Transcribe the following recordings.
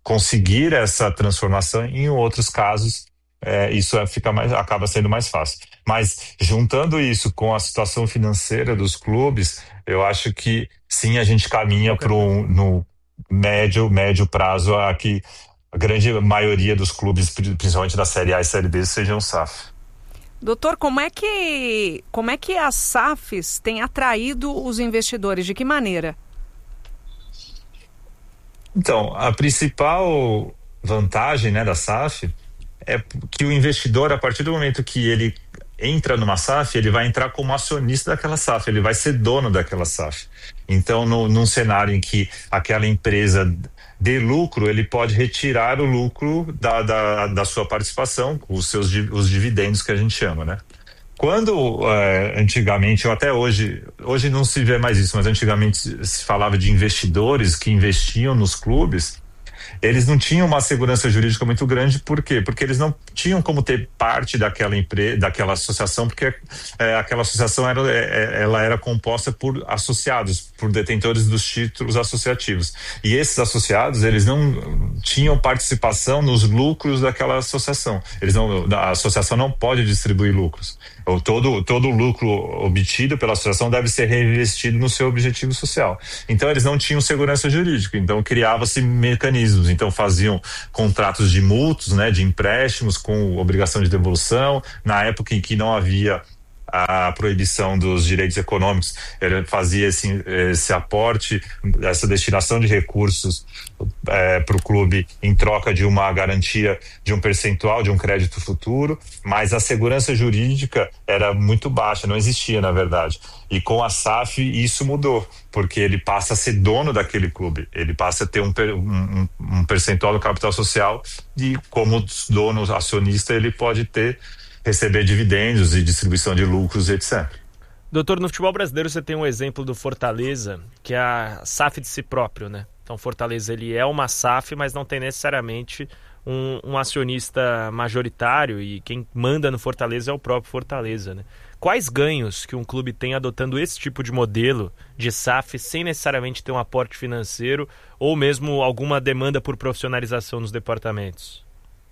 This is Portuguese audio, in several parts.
conseguir essa transformação. Em outros casos, isso acaba sendo mais fácil. Mas juntando isso com a situação financeira dos clubes, eu acho que sim, a gente caminha para no médio prazo a que a grande maioria dos clubes, principalmente da Série A e Série B, sejam SAF. Doutor, como é que as SAFs têm atraído os investidores? De que maneira? Então, a principal vantagem, né, da SAF é que o investidor, a partir do momento que ele entra numa SAF, ele vai entrar como acionista daquela SAF, ele vai ser dono daquela SAF. Então, num cenário em que aquela empresa dê lucro, ele pode retirar o lucro da sua participação, os dividendos que a gente chama, né? Quando antigamente, ou até hoje não se vê mais isso, mas antigamente se falava de investidores que investiam nos clubes, eles não tinham uma segurança jurídica muito grande. Por quê? Porque eles não tinham como ter parte daquela empresa, daquela associação, porque aquela associação ela era composta por associados, por detentores dos títulos associativos. E esses associados, eles não tinham participação nos lucros daquela associação. A associação não pode distribuir lucros. Todo o lucro obtido pela associação deve ser reinvestido no seu objetivo social. Então eles não tinham segurança jurídica, então criava-se mecanismos, então faziam contratos de mútuos, né, de empréstimos com obrigação de devolução. Na época em que não havia a proibição dos direitos econômicos, ele fazia esse aporte, essa destinação de recursos para o clube em troca de uma garantia de um percentual, de um crédito futuro, mas a segurança jurídica era muito baixa, não existia na verdade. E com a SAF isso mudou, porque ele passa a ser dono daquele clube, ele passa a ter um percentual do capital social e como dono acionista ele pode receber dividendos e distribuição de lucros, etc. Doutor, no futebol brasileiro você tem um exemplo do Fortaleza, que é a SAF de si próprio, né? Então Fortaleza ele é uma SAF, mas não tem necessariamente um acionista majoritário, e quem manda no Fortaleza é o próprio Fortaleza, né? Quais ganhos que um clube tem adotando esse tipo de modelo de SAF sem necessariamente ter um aporte financeiro ou mesmo alguma demanda por profissionalização nos departamentos?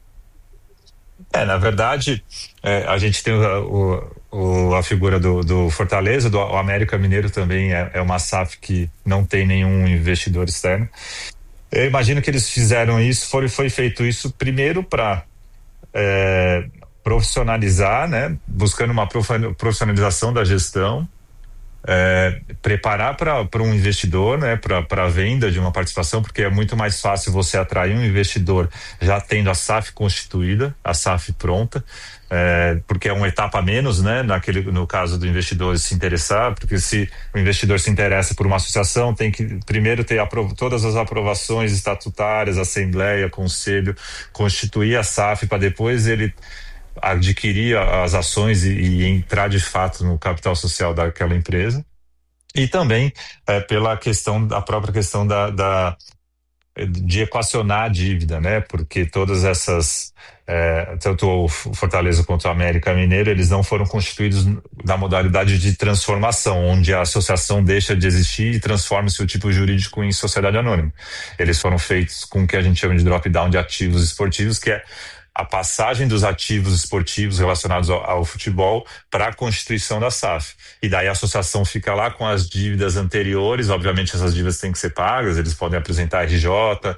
Na verdade, a gente tem a figura do Fortaleza, do América Mineiro também é uma SAF que não tem nenhum investidor externo. Eu imagino que eles fizeram isso, foi feito isso primeiro para profissionalizar, né, buscando uma profissionalização da gestão, preparar para um investidor, né, para a venda de uma participação, porque é muito mais fácil você atrair um investidor já tendo a SAF constituída, a SAF pronta, porque é uma etapa a menos, né, no caso do investidor se interessar, porque se o investidor se interessa por uma associação, tem que primeiro ter todas as aprovações estatutárias, assembleia, conselho, constituir a SAF para depois ele adquirir as ações e entrar de fato no capital social daquela empresa. E também pela própria questão de equacionar a dívida, né? Porque todas essas, tanto o Fortaleza quanto o América Mineiro, eles não foram constituídos na modalidade de transformação, onde a associação deixa de existir e transforma-se o tipo jurídico em sociedade anônima. Eles foram feitos com o que a gente chama de drop-down de ativos esportivos, que é a passagem dos ativos esportivos relacionados ao futebol para a constituição da SAF. E daí a associação fica lá com as dívidas anteriores, obviamente essas dívidas têm que ser pagas, eles podem apresentar RJ,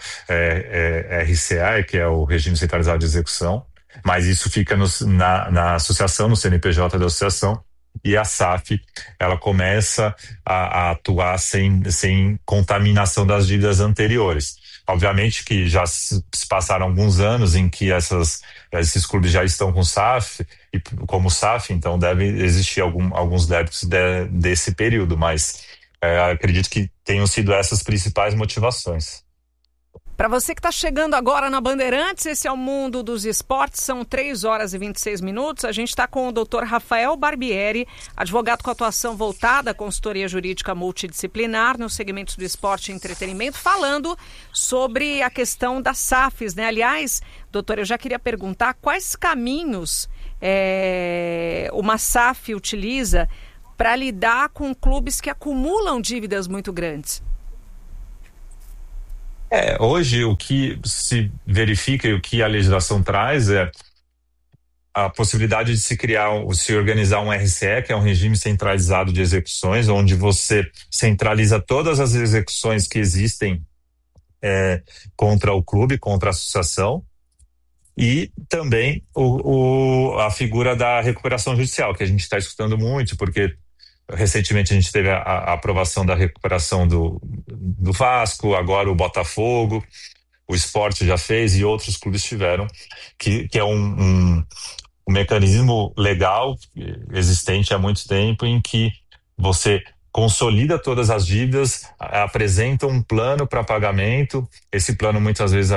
RCA, que é o Regime Centralizado de Execução, mas isso fica na associação, no CNPJ da associação, e a SAF, ela começa a atuar sem contaminação das dívidas anteriores. Obviamente que já se passaram alguns anos em que esses clubes já estão com SAF, e como SAF, então deve existir alguns débitos desse período, mas acredito que tenham sido essas principais motivações. Para você que está chegando agora na Bandeirantes, esse é o Mundo dos Esportes, são 3h26. A gente está com o Dr. Rafael Barbieri, advogado com atuação voltada à consultoria jurídica multidisciplinar nos segmentos do esporte e entretenimento, falando sobre a questão das SAFs, né? Aliás, doutor, eu já queria perguntar quais caminhos uma SAF utiliza para lidar com clubes que acumulam dívidas muito grandes. Hoje o que se verifica e o que a legislação traz é a possibilidade de se organizar um RCE, que é um regime centralizado de execuções, onde você centraliza todas as execuções que existem contra o clube, contra a associação, e também a figura da recuperação judicial, que a gente está escutando muito, porque recentemente a gente teve a aprovação da recuperação do Vasco, agora o Botafogo, o Sport já fez e outros clubes tiveram, que é um mecanismo legal existente há muito tempo em que você consolida todas as dívidas, apresenta um plano para pagamento. Esse plano muitas vezes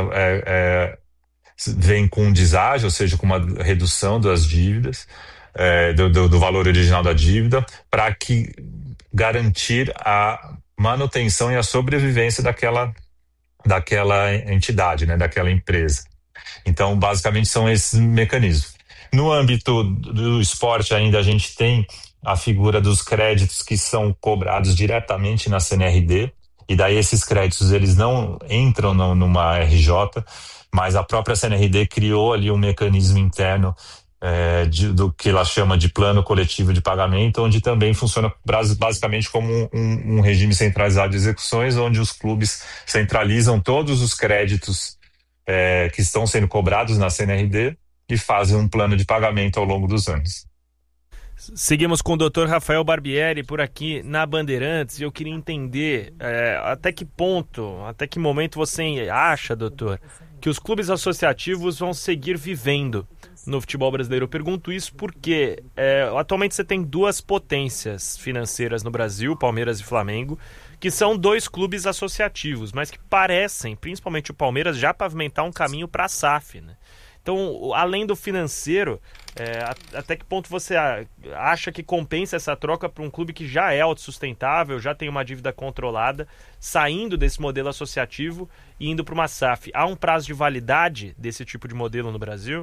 vem com um deságio, ou seja, com uma redução das dívidas, do valor original da dívida, para que garantir a manutenção e a sobrevivência daquela entidade, né, daquela empresa. Então, basicamente, são esses mecanismos. No âmbito do esporte, ainda a gente tem a figura dos créditos que são cobrados diretamente na CNRD, e daí esses créditos eles não entram numa RJ, mas a própria CNRD criou ali um mecanismo interno do que ela chama de plano coletivo de pagamento, onde também funciona basicamente como um regime centralizado de execuções, onde os clubes centralizam todos os créditos que estão sendo cobrados na CNRD e fazem um plano de pagamento ao longo dos anos. Seguimos com o Dr. Rafael Barbieri por aqui na Bandeirantes, e eu queria entender até que ponto, até que momento você acha, doutor, que os clubes associativos vão seguir vivendo no futebol brasileiro. Eu pergunto isso porque atualmente você tem duas potências financeiras no Brasil, Palmeiras e Flamengo, que são dois clubes associativos, mas que parecem, principalmente o Palmeiras, já pavimentar um caminho para a SAF, né? Então, além do financeiro, até que ponto você acha que compensa essa troca para um clube que já é autossustentável, já tem uma dívida controlada, saindo desse modelo associativo e indo para uma SAF? Há um prazo de validade desse tipo de modelo no Brasil?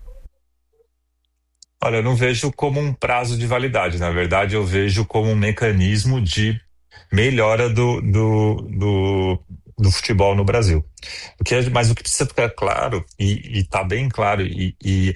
Olha, eu não vejo como um prazo de validade. Na verdade, eu vejo como um mecanismo de melhora do futebol no Brasil. Mas o que precisa ficar claro, e está bem claro, e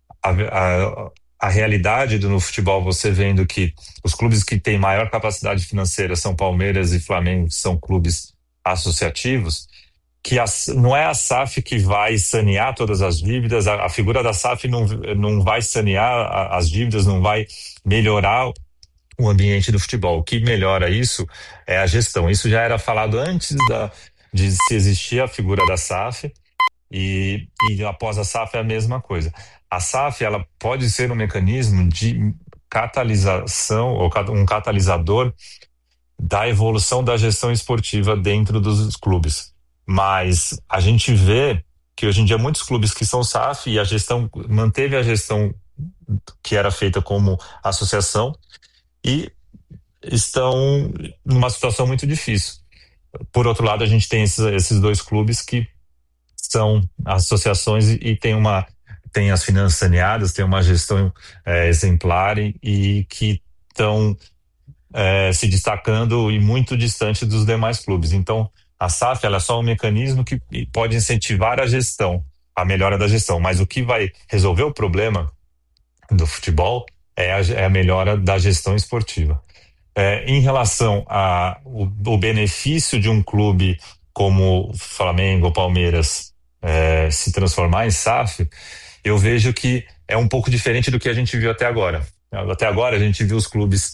a realidade no futebol, você vendo que os clubes que têm maior capacidade financeira são Palmeiras e Flamengo, são clubes associativos, que não é a SAF que vai sanear todas as dívidas, a figura da SAF não vai sanear as dívidas, não vai melhorar o ambiente do futebol. O que melhora isso é a gestão. Isso já era falado antes de se existir a figura da SAF, e após a SAF é a mesma coisa. A SAF, ela pode ser um mecanismo de catalisação, ou um catalisador da evolução da gestão esportiva dentro dos clubes. Mas a gente vê que hoje em dia muitos clubes que são SAF e a gestão manteve a gestão que era feita como associação e estão numa situação muito difícil. Por outro lado, a gente tem esses dois clubes que são associações e tem as finanças saneadas, tem uma gestão exemplar e que estão se destacando e muito distante dos demais clubes. Então, a SAF ela é só um mecanismo que pode incentivar a gestão, a melhora da gestão, mas o que vai resolver o problema do futebol é a melhora da gestão esportiva. Em relação ao benefício de um clube como Flamengo ou Palmeiras se transformar em SAF, eu vejo que é um pouco diferente do que a gente viu até agora. Até agora a gente viu os clubes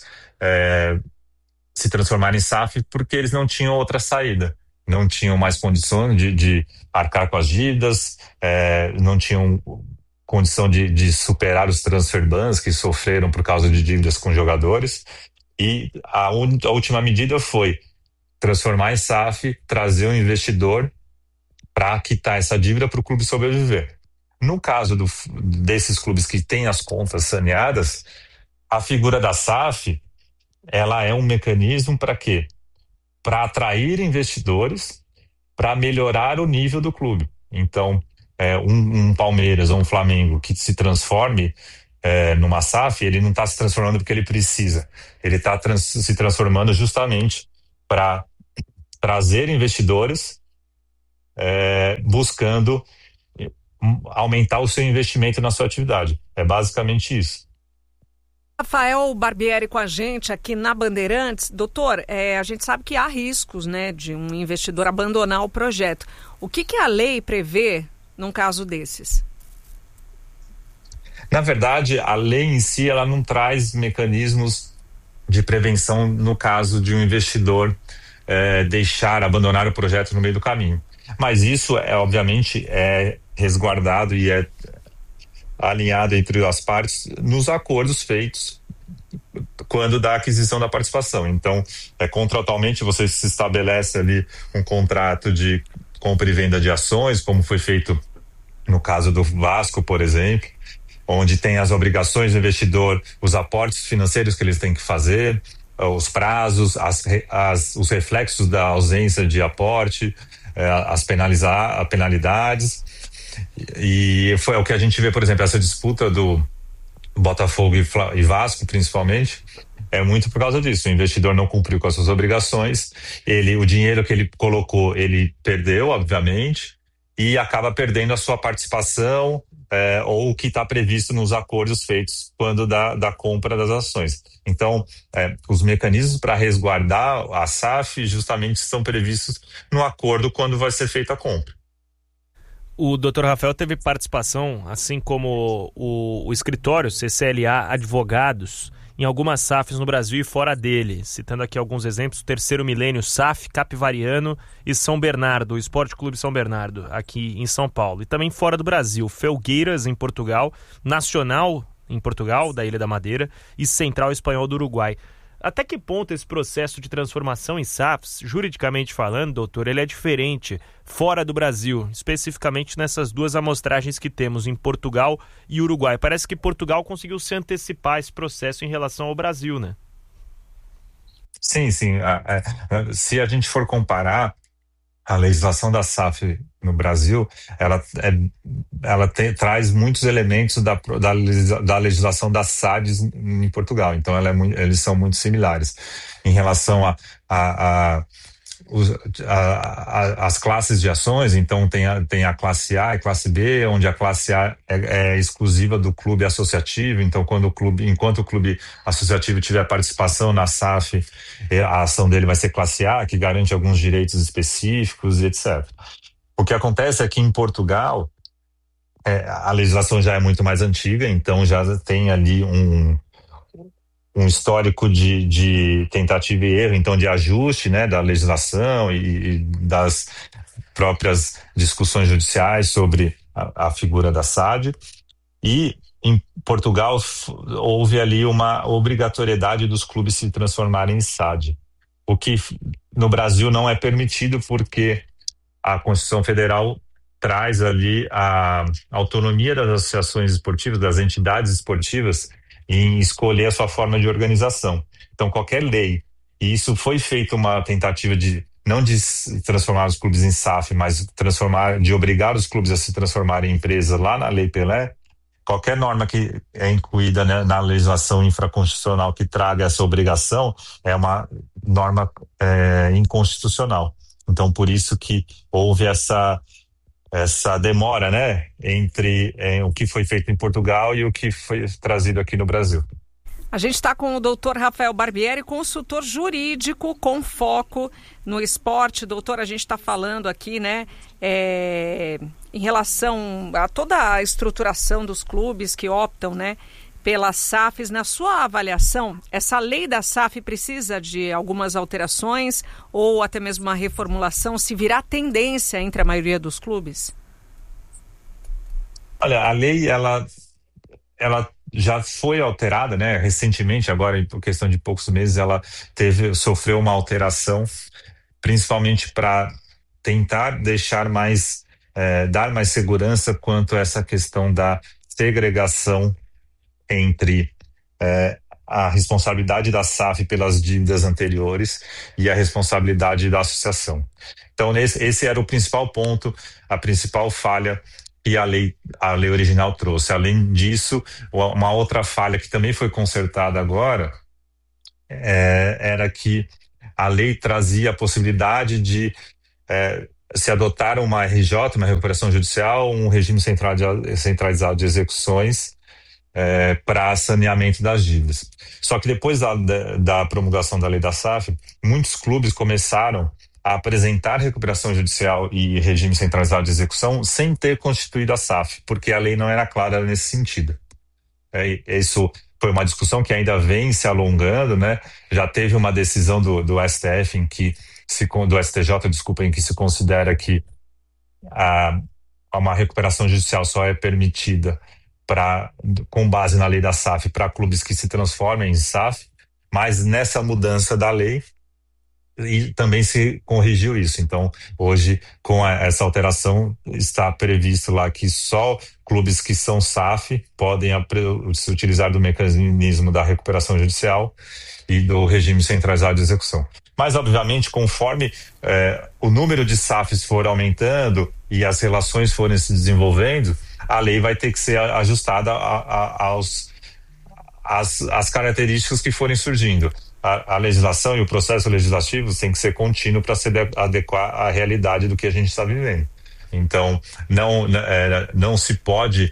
se transformarem em SAF porque eles não tinham outra saída. Não tinham mais condições de arcar com as dívidas, não tinham condição de superar os transfer bans que sofreram por causa de dívidas com jogadores. E a última medida foi transformar em SAF, trazer um investidor para quitar essa dívida para o clube sobreviver. No caso desses clubes que têm as contas saneadas, a figura da SAF, ela é um mecanismo para quê? Para atrair investidores, para melhorar o nível do clube. Então, um Palmeiras ou um Flamengo que se transforme numa SAF, ele não está se transformando porque ele precisa. Ele está se transformando justamente para trazer investidores buscando aumentar o seu investimento na sua atividade. É basicamente isso. Rafael Barbieri com a gente aqui na Bandeirantes. Doutor, a gente sabe que há riscos, né, de um investidor abandonar o projeto. O que a lei prevê num caso desses? Na verdade, a lei em si ela não traz mecanismos de prevenção no caso de um investidor abandonar o projeto no meio do caminho. Mas isso obviamente é resguardado e é alinhado entre as partes nos acordos feitos quando da aquisição da participação. Então, contratualmente você se estabelece ali um contrato de compra e venda de ações, como foi feito no caso do Vasco, por exemplo, onde tem as obrigações do investidor, os aportes financeiros que eles têm que fazer, os prazos, os reflexos da ausência de aporte, as penalidades. E foi o que a gente vê, por exemplo, essa disputa do Botafogo e Vasco, principalmente, é muito por causa disso. O investidor não cumpriu com as suas obrigações, o dinheiro que ele colocou, ele perdeu, obviamente, e acaba perdendo a sua participação ou o que está previsto nos acordos feitos quando da compra das ações. Então, os mecanismos para resguardar a SAF justamente estão previstos no acordo quando vai ser feita a compra. O Dr. Rafael teve participação, assim como o escritório CCLA Advogados, em algumas SAFs no Brasil e fora dele. Citando aqui alguns exemplos: Terceiro Milênio SAF, Capivariano e São Bernardo, o Esporte Clube São Bernardo, aqui em São Paulo. E também fora do Brasil, Felgueiras, em Portugal, Nacional, em Portugal, da Ilha da Madeira, e Central Espanhol do Uruguai. Até que ponto esse processo de transformação em SAFs, juridicamente falando, doutor, ele é diferente fora do Brasil, especificamente nessas duas amostragens que temos em Portugal e Uruguai? Parece que Portugal conseguiu se antecipar esse processo em relação ao Brasil, né? Sim. Se a gente for comparar a legislação da SAF no Brasil, ela traz muitos elementos da legislação das SADs em Portugal. Então, eles são muito similares em relação as classes de ações. Então tem a classe A e classe B, onde a classe A é exclusiva do clube associativo. Então enquanto o clube associativo tiver participação na SAF, a ação dele vai ser classe A, que garante alguns direitos específicos e etc. O que acontece é que em Portugal a legislação já é muito mais antiga, então já tem ali um histórico de tentativa e erro, então de ajuste, né, da legislação e das próprias discussões judiciais sobre a figura da SAD. E em Portugal houve ali uma obrigatoriedade dos clubes se transformarem em SAD, o que no Brasil não é permitido porque a Constituição Federal traz ali a autonomia das associações esportivas, das entidades esportivas, em escolher a sua forma de organização. Então, qualquer lei, e isso foi feito uma tentativa não de transformar os clubes em SAF, mas de obrigar os clubes a se transformarem em empresas lá na Lei Pelé. Qualquer norma que é incluída, né, na legislação infraconstitucional que traga essa obrigação é uma norma inconstitucional. Então, por isso que houve essa demora, né, entre o que foi feito em Portugal e o que foi trazido aqui no Brasil. A gente está com o doutor Rafael Barbieri, consultor jurídico com foco no esporte. Doutor, a gente está falando aqui, né, em relação a toda a estruturação dos clubes que optam, né, pelas SAFs. Na sua avaliação, essa lei da SAF precisa de algumas alterações ou até mesmo uma reformulação, se virá tendência entre a maioria dos clubes? Olha, a lei, ela já foi alterada, né? Recentemente, agora por questão de poucos meses, ela sofreu uma alteração, principalmente para tentar deixar dar mais segurança quanto a essa questão da segregação entre a responsabilidade da SAF pelas dívidas anteriores e a responsabilidade da associação. Então, esse era o principal ponto, a principal falha que a lei original trouxe. Além disso, uma outra falha que também foi consertada agora era que a lei trazia a possibilidade de se adotar uma RJ, uma recuperação judicial, um regime centralizado de execuções para saneamento das dívidas. Só que depois da promulgação da lei da SAF, muitos clubes começaram a apresentar recuperação judicial e regime centralizado de execução sem ter constituído a SAF, porque a lei não era clara nesse sentido. Isso foi uma discussão que ainda vem se alongando, né? Já teve uma decisão do STF do STJ, desculpa, em que se considera que uma recuperação judicial só é permitida com base na lei da SAF para clubes que se transformem em SAF, mas nessa mudança da lei e também se corrigiu isso. Então, hoje, com essa alteração, está previsto lá que só clubes que são SAF podem se utilizar do mecanismo da recuperação judicial e do regime centralizado de execução. Mas, obviamente, conforme o número de SAFs for aumentando e as relações forem se desenvolvendo, a lei vai ter que ser ajustada às características que forem surgindo. A legislação e o processo legislativo tem que ser contínuo para se adequar à realidade do que a gente está vivendo. Então, não se pode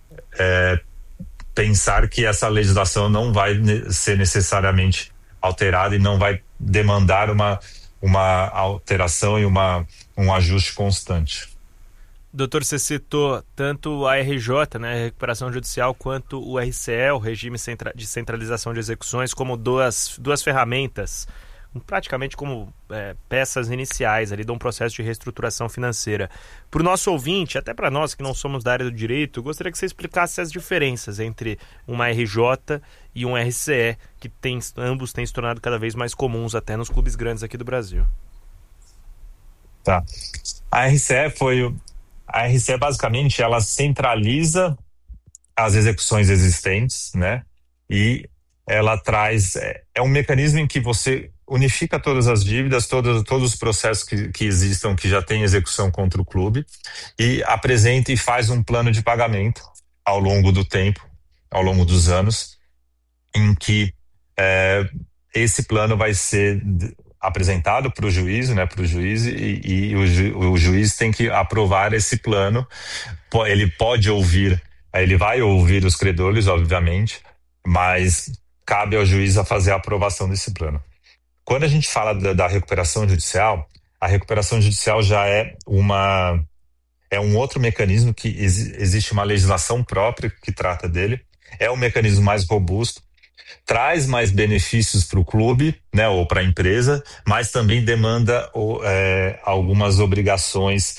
pensar que essa legislação não vai ser necessariamente alterada e não vai demandar uma alteração e um ajuste constante. Doutor, você citou tanto a RJ, né, a recuperação judicial, quanto o RCE, o regime de centralização de execuções, como duas ferramentas, praticamente como peças iniciais ali de um processo de reestruturação financeira. Para o nosso ouvinte, até para nós que não somos da área do direito, gostaria que você explicasse as diferenças entre uma RJ e um RCE, que ambos têm se tornado cada vez mais comuns até nos clubes grandes aqui do Brasil. Tá. A RCE basicamente ela centraliza as execuções existentes, né? E ela traz um mecanismo em que você unifica todas as dívidas, todos os processos que existam, que já tem execução contra o clube, e apresenta e faz um plano de pagamento ao longo do tempo, ao longo dos anos, em que esse plano vai ser apresentado para o juiz, né, para o juiz, e o juiz tem que aprovar esse plano. Ele vai ouvir os credores, obviamente, mas cabe ao juiz a fazer a aprovação desse plano. Quando a gente fala da recuperação judicial, a recuperação judicial já é um outro mecanismo que existe uma legislação própria que trata dele, é um mecanismo mais robusto, traz mais benefícios para o clube, né, ou para a empresa, mas também demanda algumas obrigações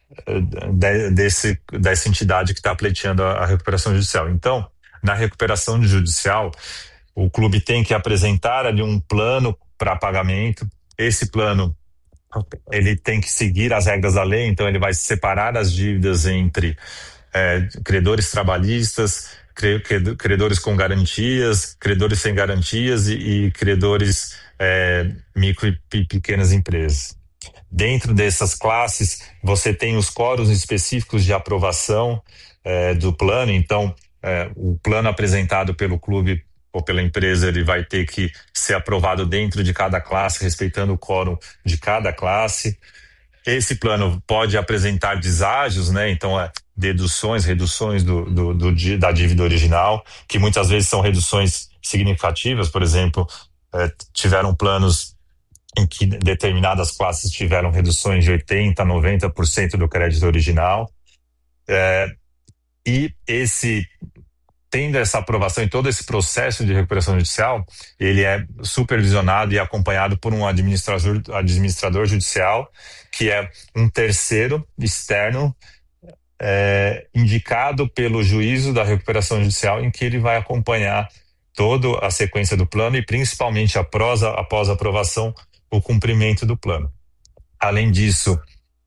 dessa entidade que está pleiteando a recuperação judicial. Então, na recuperação judicial, o clube tem que apresentar ali um plano para pagamento. Esse plano ele tem que seguir as regras da lei, então ele vai separar as dívidas entre credores trabalhistas, credores com garantias, credores sem garantias e credores micro e pequenas empresas. Dentro dessas classes, você tem os quóruns específicos de aprovação do plano. Então, o plano apresentado pelo clube ou pela empresa, ele vai ter que ser aprovado dentro de cada classe, respeitando o quórum de cada classe. Esse plano pode apresentar deságios, né? Então, deduções, reduções da dívida original, que muitas vezes são reduções significativas. Por exemplo, tiveram planos em que determinadas classes tiveram reduções de 80%, 90% do crédito original. Tendo essa aprovação e todo esse processo de recuperação judicial, ele é supervisionado e acompanhado por um administrador judicial, que é um terceiro externo indicado pelo juízo da recuperação judicial, em que ele vai acompanhar toda a sequência do plano e principalmente após a aprovação, o cumprimento do plano. Além disso,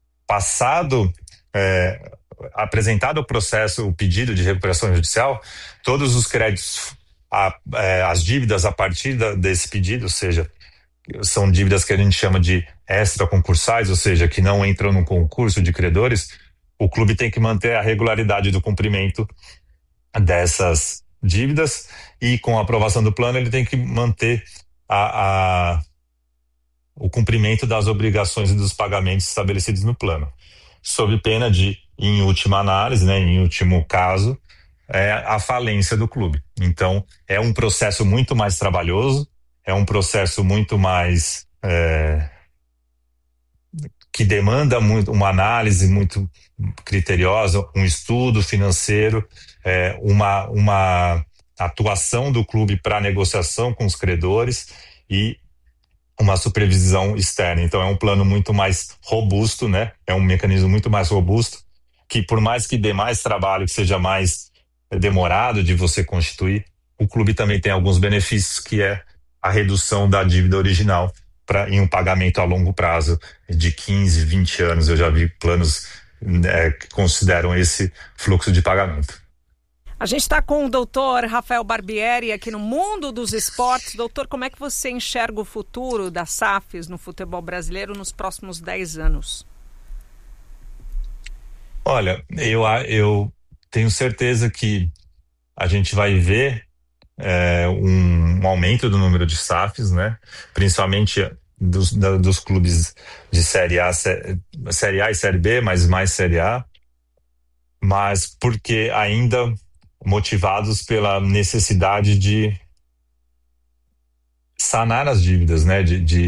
apresentado o processo, o pedido de recuperação judicial, todos os créditos, as dívidas a partir desse pedido, ou seja, são dívidas que a gente chama de extraconcursais, ou seja, que não entram no concurso de credores, o clube tem que manter a regularidade do cumprimento dessas dívidas, e com a aprovação do plano ele tem que manter o cumprimento das obrigações e dos pagamentos estabelecidos no plano, sob pena de, em última análise, né, em último caso, a falência do clube. Então, é um processo muito mais trabalhoso, é um processo muito mais que demanda muito, uma análise muito criteriosa, um estudo financeiro, uma atuação do clube para negociação com os credores e uma supervisão externa. Então, é um plano muito mais robusto, né? É um mecanismo muito mais robusto, que por mais que dê mais trabalho, que seja mais demorado de você constituir, o clube também tem alguns benefícios, que é a redução da dívida original em um pagamento a longo prazo de 15, 20 anos. Eu já vi planos que consideram esse fluxo de pagamento. A gente está com o doutor Rafael Barbieri aqui no Mundo dos Esportes. Doutor, como é que você enxerga o futuro das SAFs no futebol brasileiro nos próximos 10 anos? Olha, eu tenho certeza que a gente vai ver um aumento do número de SAFs, né? Principalmente dos clubes de Série A e Série B, mas mais Série A. Mas porque ainda motivados pela necessidade de sanar as dívidas, né?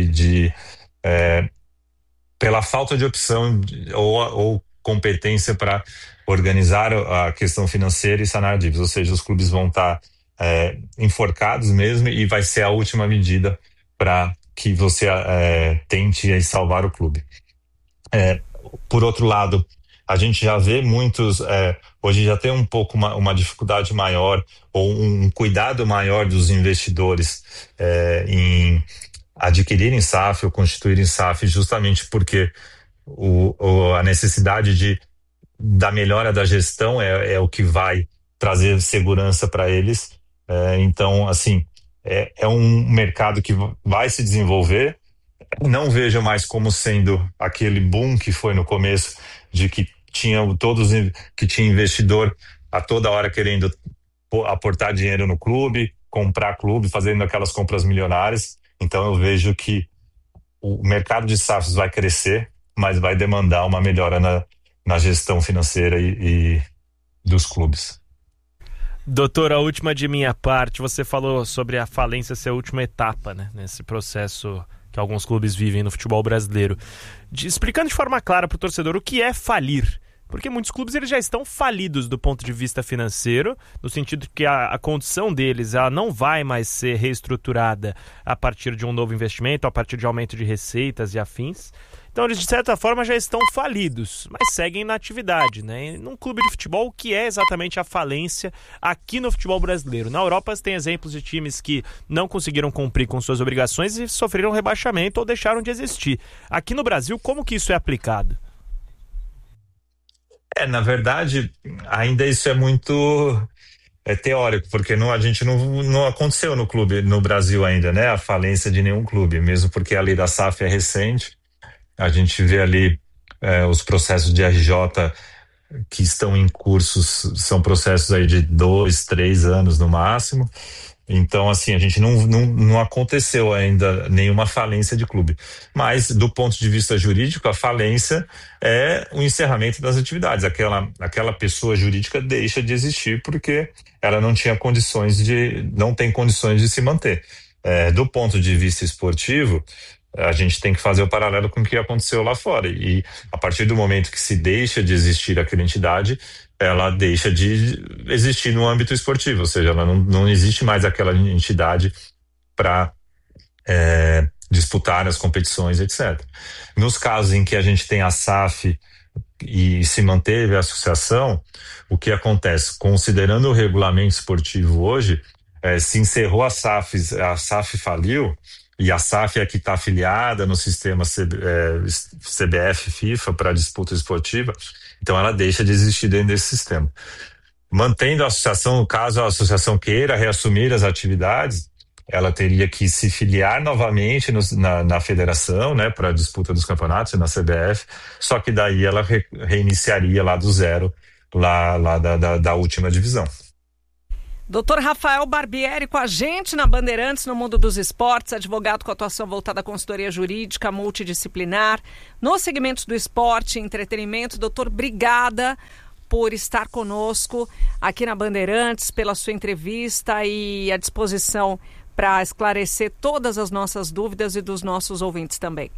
Pela falta de opção ou competência para organizar a questão financeira e sanar dívidas. Ou seja, os clubes vão estar enforcados mesmo, e vai ser a última medida para que você tente salvar o clube. Por outro lado, a gente já vê muitos, hoje já tem um pouco uma dificuldade maior, ou um cuidado maior dos investidores em adquirirem SAF ou constituírem SAF, justamente porque a necessidade da melhora da gestão é o que vai trazer segurança para eles. Então, assim, é um mercado que vai se desenvolver. Não vejo mais como sendo aquele boom que foi no começo, de que tinha investidor a toda hora querendo aportar dinheiro no clube, comprar clube, fazendo aquelas compras milionárias. Então eu vejo que o mercado de SAFs vai crescer, mas vai demandar uma melhora na gestão financeira e dos clubes. Doutor, a última de minha parte, você falou sobre a falência ser a última etapa, né, nesse processo que alguns clubes vivem no futebol brasileiro. Explicando de forma clara para o torcedor o que é falir. Porque muitos clubes eles já estão falidos do ponto de vista financeiro, no sentido que a condição deles ela não vai mais ser reestruturada a partir de um novo investimento, a partir de aumento de receitas e afins. Então eles, de certa forma, já estão falidos, mas seguem na atividade, né? Num clube de futebol, o que é exatamente a falência aqui no futebol brasileiro? Na Europa, tem exemplos de times que não conseguiram cumprir com suas obrigações e sofreram rebaixamento ou deixaram de existir. Aqui no Brasil, como que isso é aplicado? Na verdade, ainda isso é muito teórico, porque a gente não aconteceu no clube, no Brasil ainda, né? A falência de nenhum clube, mesmo porque a lei da SAF é recente. A gente vê ali os processos de RJ que estão em cursos, são processos aí de 2, 3 anos no máximo. Então, assim, a gente não aconteceu ainda nenhuma falência de clube. Mas, do ponto de vista jurídico, a falência é o encerramento das atividades. Aquela pessoa jurídica deixa de existir porque ela não tem condições de se manter. Do ponto de vista esportivo, a gente tem que fazer o paralelo com o que aconteceu lá fora. E a partir do momento que se deixa de existir aquela entidade, ela deixa de existir no âmbito esportivo, ou seja, ela não existe mais aquela entidade para disputar as competições, etc. Nos casos em que a gente tem a SAF e se manteve a associação, o que acontece? Considerando o regulamento esportivo hoje, se encerrou a SAF faliu, e a SAF é que está afiliada no sistema CBF, FIFA para disputa esportiva, então ela deixa de existir dentro desse sistema. Mantendo a associação, caso a associação queira reassumir as atividades, ela teria que se filiar novamente na federação, né, para a disputa dos campeonatos, na CBF, só que daí ela reiniciaria lá do zero, lá da última divisão. Doutor Rafael Barbieri com a gente na Bandeirantes, no Mundo dos Esportes, advogado com atuação voltada à consultoria jurídica multidisciplinar, nos segmentos do esporte e entretenimento. Doutor, obrigada por estar conosco aqui na Bandeirantes, pela sua entrevista e à disposição para esclarecer todas as nossas dúvidas e dos nossos ouvintes também.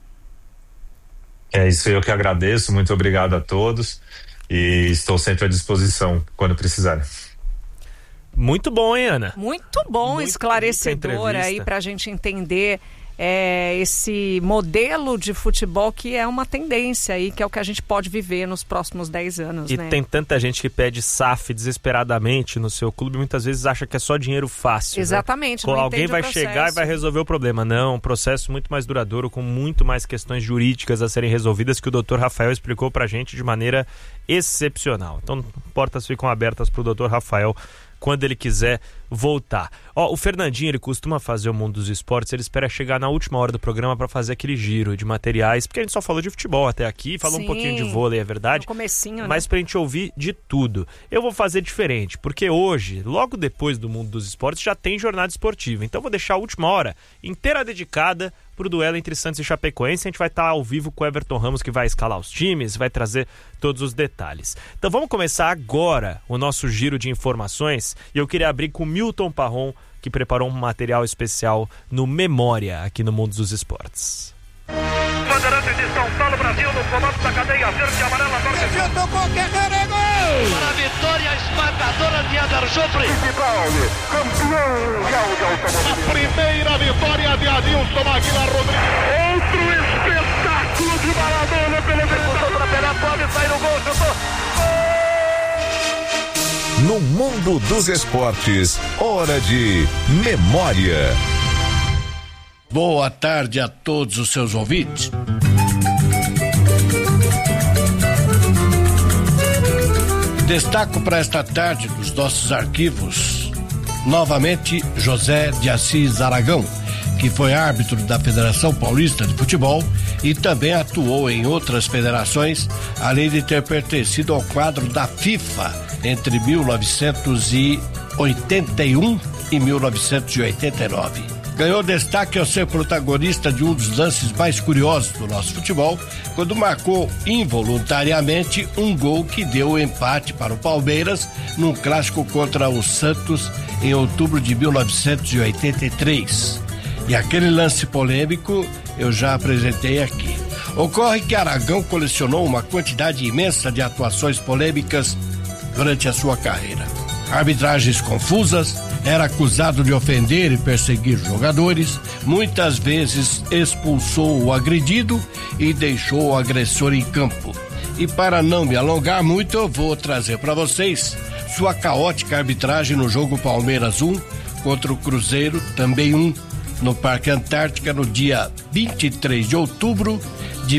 É isso, eu que agradeço, muito obrigado a todos e estou sempre à disposição quando precisarem. Muito bom, hein, Ana? Muito bom, muito esclarecedor aí para a gente entender esse modelo de futebol que é uma tendência aí, que é o que a gente pode viver nos próximos 10 anos, e né? Tem tanta gente que pede SAF desesperadamente no seu clube, muitas vezes acha que é só dinheiro fácil. Exatamente. Né? Alguém vai chegar e vai resolver o problema. Não, um processo muito mais duradouro, com muito mais questões jurídicas a serem resolvidas, que o Dr. Rafael explicou pra gente de maneira excepcional. Então, portas ficam abertas pro Dr. Rafael quando ele quiser voltar. O Fernandinho, ele costuma fazer o Mundo dos Esportes, ele espera chegar na última hora do programa para fazer aquele giro de materiais, porque a gente só falou de futebol até aqui, falou um pouquinho de vôlei, é verdade? No comecinho, mas pra gente ouvir de tudo. Eu vou fazer diferente, porque hoje, logo depois do Mundo dos Esportes, já tem jornada esportiva. Então vou deixar a última hora inteira dedicada pro duelo entre Santos e Chapecoense. A gente vai estar ao vivo com o Everton Ramos, que vai escalar os times, vai trazer todos os detalhes. Então vamos começar agora o nosso giro de informações, e eu queria abrir com o Milton Parron, que preparou um material especial no Memória, aqui no Mundo dos Esportes. Bandeirantes de São Paulo, Brasil, no comando da cadeia verde e amarela. Tocou, Guerreiro, é gol! Para a vitória esmagadora de Eder Joffre. Campeão mundial de automobilismo. A primeira vitória de Adilson Aguilar Rodrigues. Outro espetáculo de Maradona pelo Cruzou para Pelé, pode sair no gol, chutou. No Mundo dos Esportes, hora de Memória. Boa tarde a todos os seus ouvintes. Destaco para esta tarde dos nossos arquivos, novamente, José de Assis Aragão, que foi árbitro da Federação Paulista de Futebol e também atuou em outras federações, além de ter pertencido ao quadro da FIFA entre 1981 e 1989. Ganhou destaque ao ser protagonista de um dos lances mais curiosos do nosso futebol, quando marcou involuntariamente um gol que deu o empate para o Palmeiras num clássico contra o Santos em outubro de 1983. E aquele lance polêmico eu já apresentei aqui. Ocorre que Aragão colecionou uma quantidade imensa de atuações polêmicas durante a sua carreira. Arbitragens confusas, era acusado de ofender e perseguir jogadores, muitas vezes expulsou o agredido e deixou o agressor em campo. E para não me alongar muito, eu vou trazer para vocês sua caótica arbitragem no jogo Palmeiras 1 contra o Cruzeiro, também 1, no Parque Antártica, no dia 23 de outubro de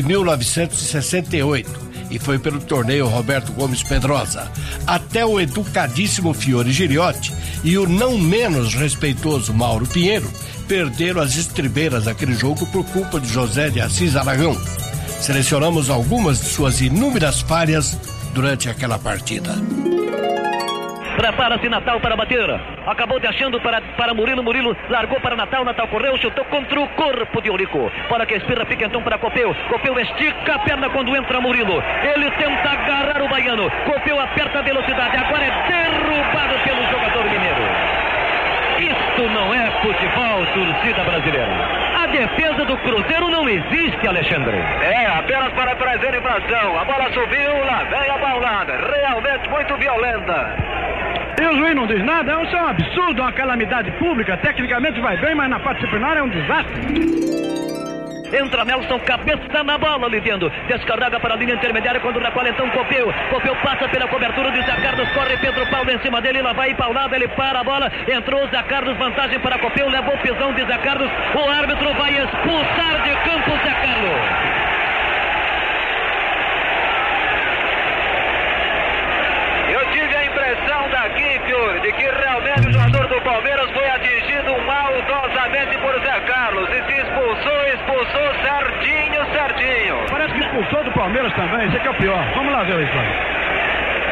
1968. E foi pelo torneio Roberto Gomes Pedrosa. Até o educadíssimo Fiore Giriotti e o não menos respeitoso Mauro Pinheiro perderam as estribeiras daquele jogo por culpa de José de Assis Aragão. Selecionamos algumas de suas inúmeras falhas durante aquela partida. Prepara-se Natal para bater. Acabou deixando para Murilo. Murilo largou para Natal. Natal correu, chutou contra o corpo de Eurico. Bola que espirra, fica então para Copeu. Copeu estica a perna quando entra Murilo. Ele tenta agarrar o baiano. Copeu aperta a velocidade. Agora é derrubado pelo jogador mineiro. Isto não é futebol, torcida brasileira. A defesa do Cruzeiro não existe, Alexandre. Apenas para trazer infração. A bola subiu, lá vem a paulada. Realmente muito violenta. E o juiz não diz nada, isso é um absurdo, uma calamidade pública. Tecnicamente vai bem, mas na parte disciplinar é um desastre. Entra Nelson, cabeça na bola ali dentro. Descarrega para a linha intermediária quando recolhe então Copeu. Copeu passa pela cobertura de Zé Carlos, corre Pedro Paulo em cima dele, lá vai paulada, ele para a bola. Entrou Zé Carlos, vantagem para Copeu, levou o pisão de Zé Carlos. O árbitro vai expulsar de campo Zé Carlos. Daqui, Fiore, de que realmente o jogador do Palmeiras foi atingido maldosamente por Zé Carlos e se expulsou certinho. Parece que expulsou do Palmeiras também, isso aqui é o pior. Vamos lá ver isso aí.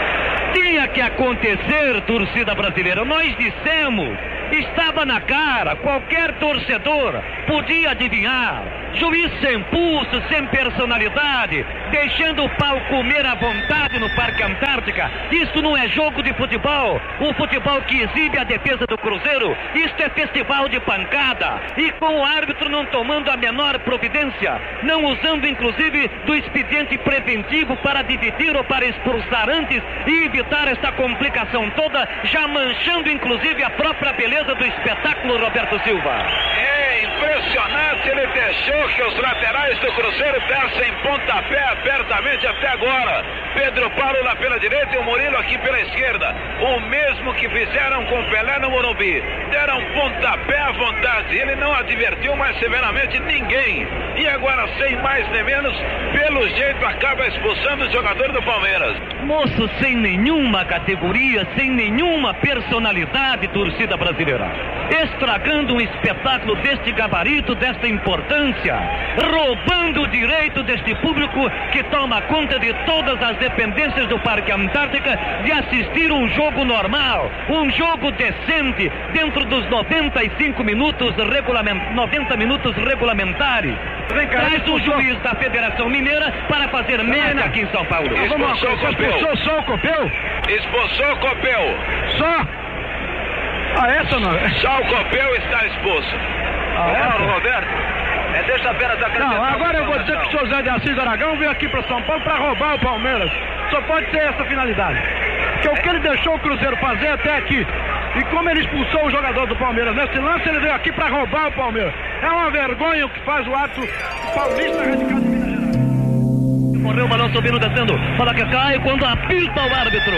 Tinha que acontecer, torcida brasileira. Nós dissemos, estava na cara, qualquer torcedor podia adivinhar. Juiz sem pulso, sem personalidade, deixando o pau comer à vontade no Parque Antártica. Isso não é jogo de futebol. O futebol que exibe a defesa do Cruzeiro, isto é festival de pancada. E com o árbitro não tomando a menor providência, não usando inclusive do expediente preventivo para dividir ou para expulsar antes e evitar esta complicação toda, já manchando inclusive a própria beleza do espetáculo, Roberto Silva. É impressionante, ele deixou que os laterais do Cruzeiro dessem pontapé abertamente até agora. Pedro Paulo lá pela direita e o Murilo aqui pela esquerda. O mesmo que fizeram com Pelé no Morumbi. Deram pontapé à vontade. Ele não advertiu mais severamente ninguém. E agora, sem mais nem menos, pelo jeito acaba expulsando o jogador do Palmeiras. Moço sem nenhuma categoria, sem nenhuma personalidade, torcida brasileira. Estragando um espetáculo deste gabarito, desta importância, roubando o direito deste público que toma conta de todas as dependências do Parque Antártica de assistir um jogo normal, um jogo decente, dentro dos 95 minutos 90 minutos regulamentares. Traz o juiz da Federação Mineira para fazer média aqui em São Paulo. Expulsou o Copel. Só o Copel? Expulsou o Copel. Só? Essa não. Só o Copel está expulso. Essa? Roberto, deixa apenas a Não, agora eu vou dizer que o José de Assis Aragão veio aqui para São Paulo para roubar o Palmeiras. Só pode ser essa finalidade. Que é o que ele deixou o Cruzeiro fazer até aqui. E como ele expulsou o jogador do Palmeiras nesse lance, ele veio aqui para roubar o Palmeiras. É uma vergonha o que faz o ato paulista radicado de Minas Gerais. Correu o balão subindo, descendo. Bola que cai quando apita o árbitro.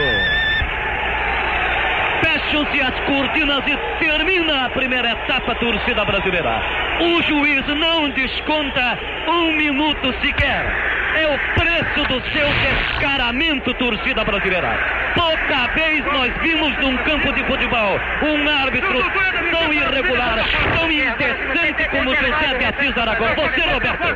Fecham-se as cortinas e termina a primeira etapa, torcida brasileira. O juiz não desconta um minuto sequer. É o preço do seu descaramento, torcida brasileira. Pouca vez nós vimos num campo de futebol um árbitro tão irregular, tão indecente como José de Assis Aragão. Você, Roberto.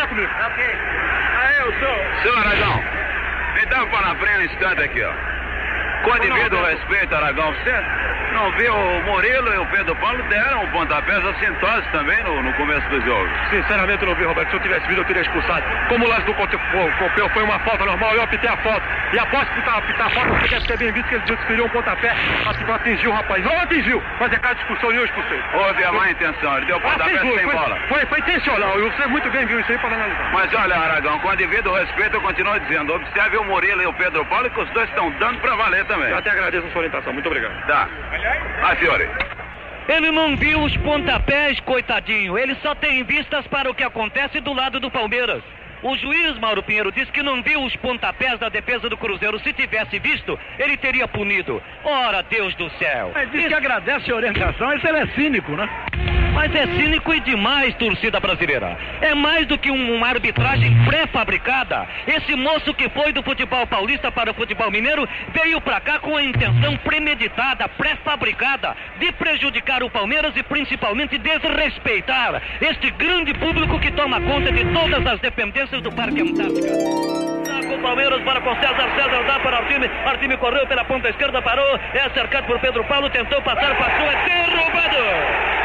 Senhor Aragão, me dá para na frente um instante aqui, ó. Com o devido respeito, Aragão, você não viu o Murilo e o Pedro Paulo deram um pontapé assintosos também no começo do jogo? Sinceramente não vi, Roberto. Se eu tivesse visto, eu teria expulsado. Como o lance do Copel foi uma falta normal, eu apitei a falta. E após apitar a falta, você deve ter bem visto que ele desferiu um pontapé para atingir o rapaz. Não atingiu, mas é cada discussão e eu expulsei. Houve a má intenção, ele deu pontapé sem bola. Foi intencional, e você muito bem viu isso aí para analisar. Mas olha, Aragão, com o devido respeito, eu continuo dizendo, observe o Murilo e o Pedro Paulo, que os dois estão dando para valer também. Eu até agradeço a sua orientação, muito obrigado. Tá. Vai, Fiore. Ele não viu os pontapés, coitadinho. Ele só tem vistas para o que acontece do lado do Palmeiras. O juiz Mauro Pinheiro disse que não viu os pontapés da defesa do Cruzeiro. Se tivesse visto, ele teria punido. Ora, Deus do céu. Ele diz que agradece a orientação, esse ele é cínico, né? Mas é cínico e demais, torcida brasileira. É mais do que uma arbitragem pré-fabricada. Esse moço que foi do futebol paulista para o futebol mineiro veio pra cá com a intenção premeditada, pré-fabricada de prejudicar o Palmeiras e principalmente desrespeitar este grande público que toma conta de todas as dependências do Parque Antártica. Com o Palmeiras, bola com César dá para Artime. Artime correu pela ponta esquerda, parou, é cercado por Pedro Paulo, tentou passar, passou, é derrubado.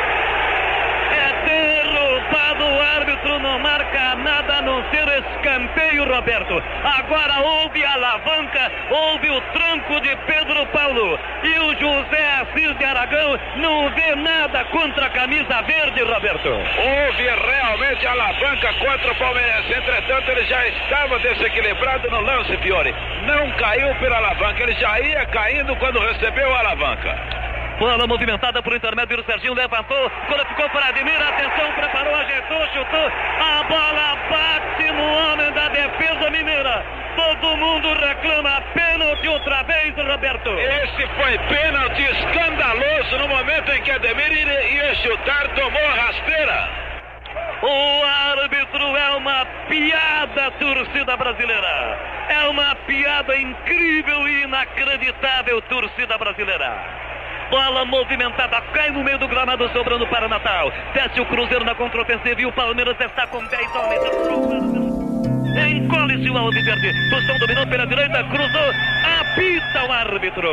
O árbitro não marca nada a não ser escanteio, Roberto. Agora houve a alavanca, houve o tranco de Pedro Paulo. E o José Assis de Aragão não vê nada contra a camisa verde, Roberto. Houve realmente a alavanca contra o Palmeiras. Entretanto, ele já estava desequilibrado no lance, Fiore. Não caiu pela alavanca, ele já ia caindo quando recebeu a alavanca. Bola movimentada por intermédio do Serginho, levantou, qualificou para Ademir, atenção, preparou, ajeitou, chutou, a bola bate no homem da defesa mineira. Todo mundo reclama pênalti outra vez, Roberto. Esse foi pênalti escandaloso no momento em que Ademir ia chutar, tomou a rasteira. O árbitro é uma piada, torcida brasileira. É uma piada incrível e inacreditável, torcida brasileira. Bola movimentada, cai no meio do gramado, sobrando para Natal. Desce o Cruzeiro na contraofensiva e o Palmeiras está com 10 homens. Encolhe-se o Alviverde. Tostão dominou pela direita, cruzou, apita apita o árbitro.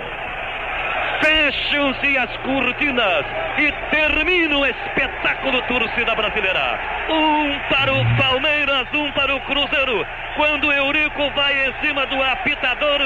Fecham-se as cortinas e termina o espetáculo torcida brasileira. 1 para o Palmeiras, 1 para o Cruzeiro. Quando Eurico vai em cima do apitador